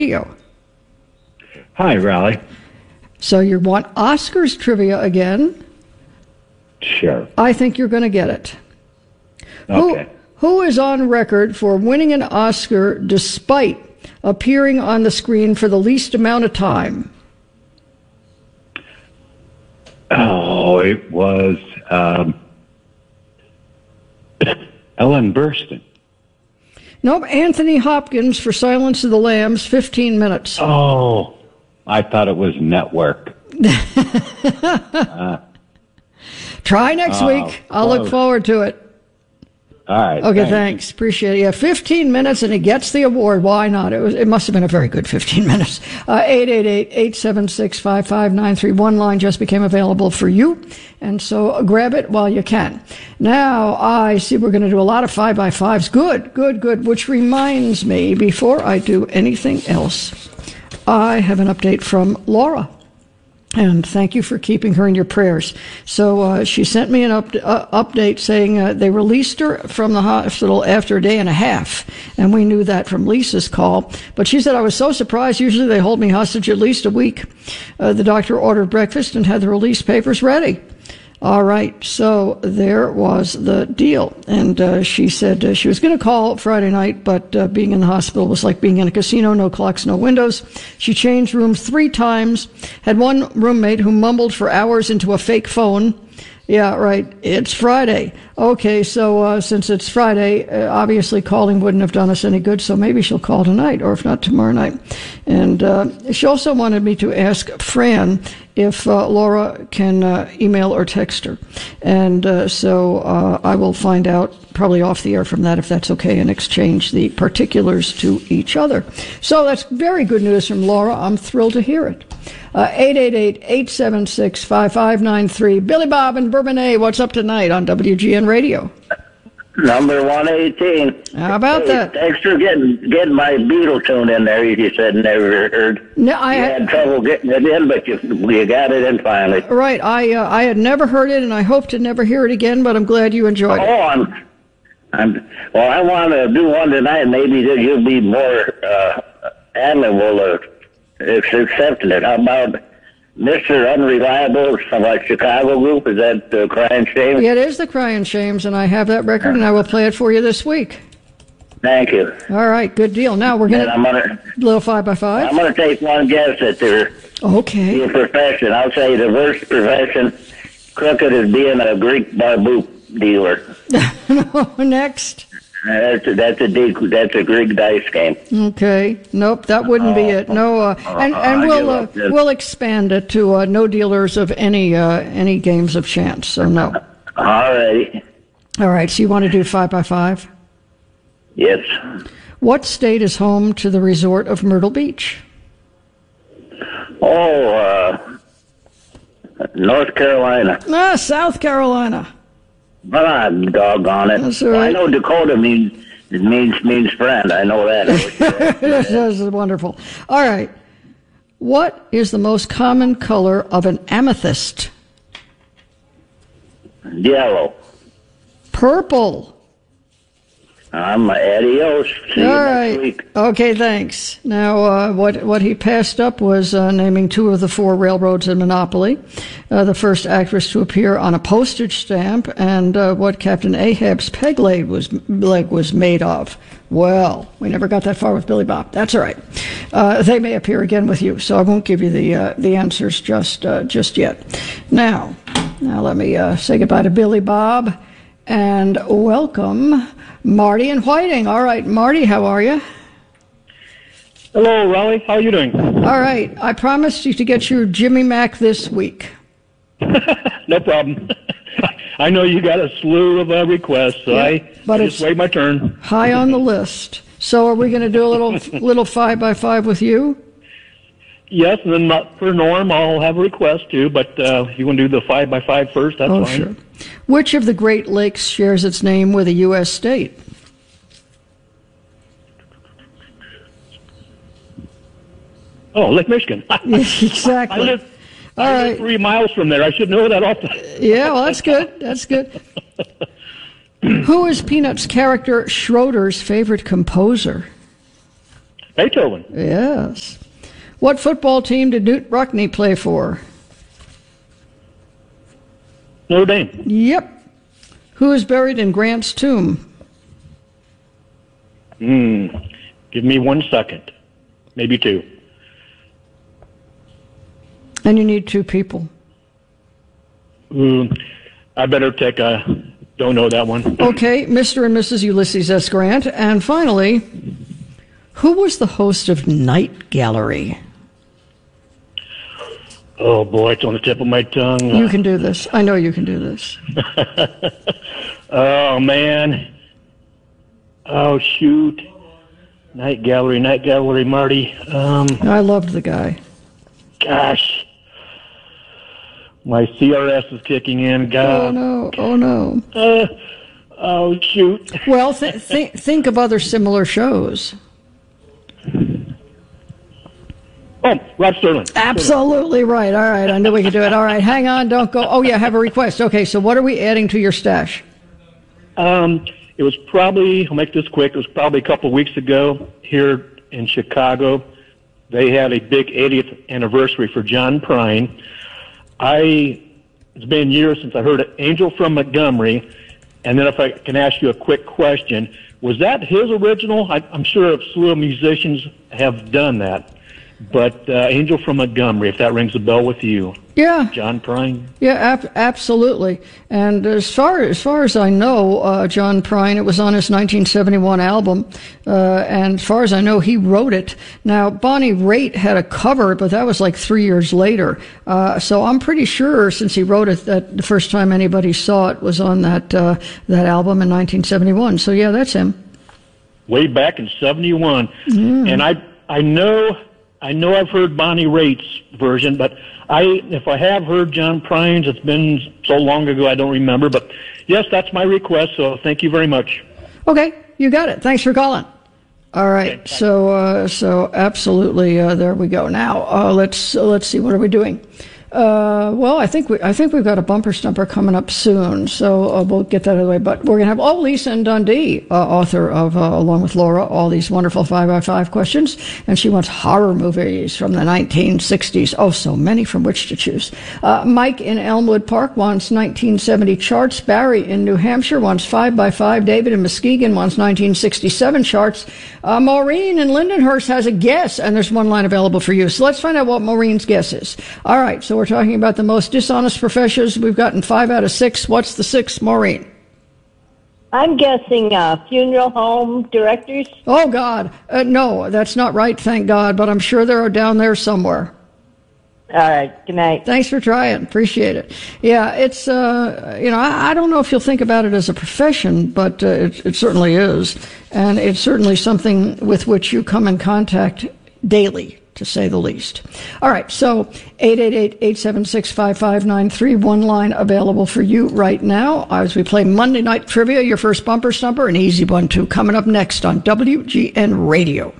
Hi, Raleigh. So you want Oscars trivia again? Sure. I think you're going to get it. Okay. Who is on record for winning an Oscar despite appearing on the screen for the least amount of time? Oh, it was Ellen Burstyn. Nope, Anthony Hopkins for Silence of the Lambs, 15 minutes. Oh, I thought it was Network. Try next week. I'll look forward to it. All right. Okay, thanks. Appreciate it. Yeah, 15 minutes and he gets the award. Why not? It must have been a very good 15 minutes. 888-876-5593. One line just became available for you, and so grab it while you can. Now, I see we're going to do a lot of 5x5s. Good. Which reminds me, before I do anything else, I have an update from Laura. And thank you for keeping her in your prayers. So she sent me an update saying they released her from the hospital after a day and a half. And we knew that from Lisa's call. But she said, I was so surprised. Usually they hold me hostage at least a week. The doctor ordered breakfast and had the release papers ready. All right, so there was the deal. And she said she was going to call Friday night, but being in the hospital was like being in a casino, no clocks, no windows. She changed rooms 3 times, had one roommate who mumbled for hours into a fake phone. Yeah, right, it's Friday. Okay, so since it's Friday, obviously calling wouldn't have done us any good, so maybe she'll call tonight, or if not, tomorrow night. And she also wanted me to ask Fran if Laura can email or text her. And so I will find out, probably off the air from that, if that's okay, and exchange the particulars to each other. So that's very good news from Laura. I'm thrilled to hear it. 888-876-5593. Billy Bob and Bourbonnais, what's up tonight on WGN Radio? Number 118. How about that? Thanks for getting my Beatle tune in there. You said never heard. No, I had trouble getting it in, but you got it in finally. Right. I had never heard it, and I hope to never hear it again. But I'm glad you enjoyed it. Well, I want to do one tonight. Maybe you'll be more amenable to accepting it. How about Mr. Unreliable from a Chicago group? Is that the Crying Shames? Yeah, it is the Crying Shames, and I have that record, and I will play it for you this week. Thank you. All right, good deal. Now we're going to little 5x5. I'm going to take one guess at their profession. I'll say the worst profession, crooked, is being a Greek barboot dealer. Next. That's a Greek dice game. Okay. Nope, that wouldn't be it. No, and we'll expand it to no dealers of any games of chance. So no. All righty. All right. So you want to do 5x5? Yes. What state is home to the resort of Myrtle Beach? North Carolina. South Carolina. But doggone it. That's all right. I know Dakota means friend. I know that. This is wonderful. All right. What is the most common color of an amethyst? Yellow. Purple. I'm adios. See you next week. Okay, thanks. Now, what he passed up was naming 2 of the 4 railroads in Monopoly, the first actress to appear on a postage stamp, and what Captain Ahab's peg leg was made of. Well, we never got that far with Billy Bob. That's all right. They may appear again with you, so I won't give you the answers just yet. Now let me say goodbye to Billy Bob and welcome Marty and Whiting. All right, Marty, how are you? Hello, Raleigh. How are you doing? All right. I promised you to get your Jimmy Mac this week. No problem. I know you got a slew of requests, so I just wait my turn. High on the list. So are we going to do a little 5x5 with you? Yes, and then for Norm, I'll have a request too, but if you want to do the 5x5 first, that's fine. Sure. Which of the Great Lakes shares its name with a U.S. state? Oh, Lake Michigan. Exactly. I live 3 miles from there. I should know that off the... Yeah, well, that's good. That's good. Who is Peanuts character Schroeder's favorite composer? Beethoven. Yes. What football team did Knute Rockne play for? Notre Dame. Yep. Who is buried in Grant's tomb? Give me 1 second. Maybe 2. And you need 2 people. I better take don't know that one. Okay, Mr. and Mrs. Ulysses S. Grant. And finally, who was the host of Night Gallery? Oh, boy, it's on the tip of my tongue. You can do this. I know you can do this. Oh, man. Oh, shoot. Night Gallery, Marty. I loved the guy. Gosh. My CRS is kicking in. God. Oh, no. Oh, shoot. Well, think of other similar shows. Oh, Rod Sterling. Absolutely right. All right, I knew we could do it. All right, hang on, don't go. Oh, yeah, have a request. Okay, so what are we adding to your stash? It was probably, I'll make this quick, it was probably a couple of weeks ago here in Chicago. They had a big 80th anniversary for John Prine. It's been years since I heard Angel from Montgomery. And then if I can ask you a quick question, was that his original? I'm sure a slew of musicians have done that. But Angel from Montgomery, if that rings a bell with you. Yeah. John Prine? Yeah, absolutely. And as far as I know, John Prine, it was on his 1971 album. And as far as I know, he wrote it. Now, Bonnie Raitt had a cover, but that was like 3 years later. So I'm pretty sure, since he wrote it, that the first time anybody saw it was on that album in 1971. So, yeah, that's him. Way back in 71. And I know I've heard Bonnie Raitt's version, but if I have heard John Prine's, it's been so long ago I don't remember. But yes, that's my request. So thank you very much. Okay, you got it. Thanks for calling. All right, okay, so absolutely, there we go. Now let's see, what are we doing? Well, I think we've got a bumper stumper coming up soon, so we'll get that out of the way. But we're going to have Lisa and Dundee, author of, along with Laura, all these wonderful 5x5 questions, and she wants horror movies from the 1960s. Oh, so many from which to choose. Mike in Elmwood Park wants 1970 charts. Barry in New Hampshire wants 5x5. David in Muskegon wants 1967 charts. Maureen in Lindenhurst has a guess, and there's one line available for you. So let's find out what Maureen's guess is. All right, so we're talking about the most dishonest professions. We've gotten 5 out of 6. What's the 6th, Maureen? I'm guessing funeral home directors. Oh, God. No, that's not right, thank God, but I'm sure there are down there somewhere. All right, good night. Thanks for trying. Appreciate it. Yeah, it's, I don't know if you'll think about it as a profession, but it certainly is. And it's certainly something with which you come in contact daily, to say the least. All right, so 888-876-5593, one line available for you right now as we play Monday Night Trivia, your first bumper stumper, an easy one too, coming up next on WGN Radio.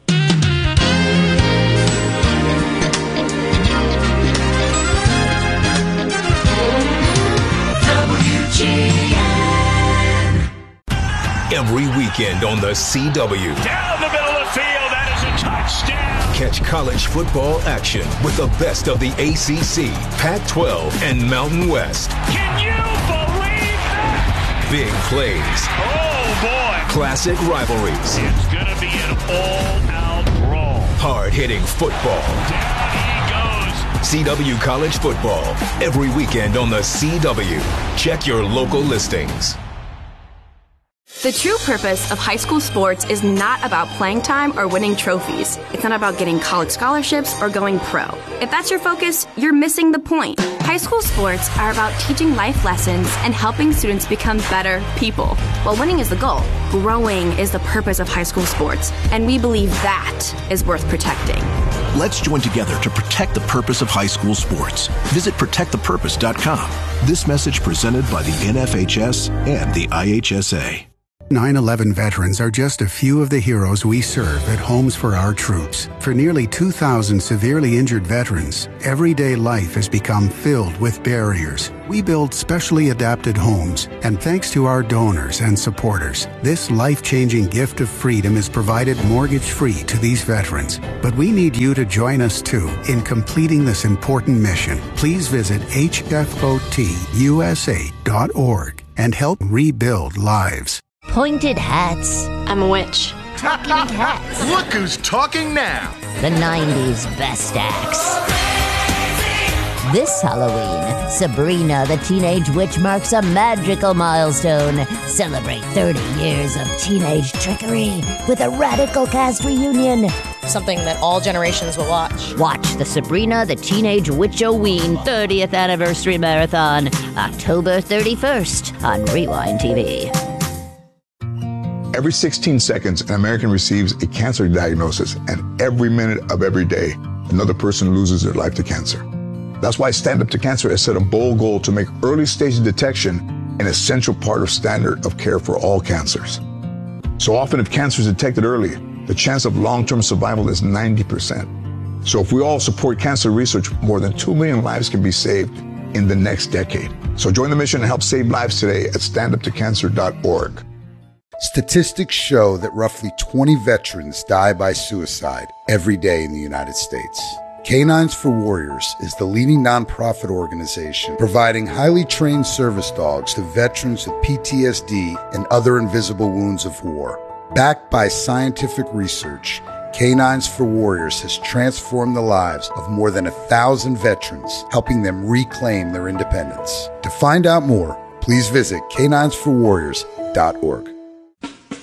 Every weekend on the CW. Down the middle of the field, that is a touchdown. Catch college football action with the best of the ACC, Pac-12, and Mountain West. Can you believe that? Big plays. Oh, boy. Classic rivalries. It's going to be an all-out brawl. Hard-hitting football. Down he goes. CW College Football. Every weekend on the CW. Check your local listings. The true purpose of high school sports is not about playing time or winning trophies. It's not about getting college scholarships or going pro. If that's your focus, you're missing the point. High school sports are about teaching life lessons and helping students become better people. While winning is the goal, growing is the purpose of high school sports, and we believe that is worth protecting. Let's join together to protect the purpose of high school sports. Visit protectthepurpose.com. This message presented by the NFHS and the IHSA. 9/11 veterans are just a few of the heroes we serve at Homes for Our Troops. For nearly 2,000 severely injured veterans, everyday life has become filled with barriers. We build specially adapted homes, and thanks to our donors and supporters, this life-changing gift of freedom is provided mortgage-free to these veterans. But we need you to join us too in completing this important mission. Please visit hfotusa.org and help rebuild lives. Pointed hats. I'm a witch. Talking hats. Look who's talking now. The 90s best acts. This Halloween, Sabrina the Teenage Witch marks a magical milestone. Celebrate 30 years of teenage trickery with a radical cast reunion. Something that all generations will watch. Watch the Sabrina the Teenage Witch-O-Ween 30th Anniversary Marathon, October 31st on Rewind TV. Every 16 seconds, an American receives a cancer diagnosis, and every minute of every day, another person loses their life to cancer. That's why Stand Up to Cancer has set a bold goal to make early-stage detection an essential part of standard of care for all cancers. So often, if cancer is detected early, the chance of long-term survival is 90%. So if we all support cancer research, more than 2 million lives can be saved in the next decade. So join the mission and help save lives today at standuptocancer.org. Statistics show that roughly 20 veterans die by suicide every day in the United States. Canines for Warriors is the leading nonprofit organization providing highly trained service dogs to veterans with PTSD and other invisible wounds of war. Backed by scientific research, Canines for Warriors has transformed the lives of more than 1,000 veterans, helping them reclaim their independence. To find out more, please visit caninesforwarriors.org.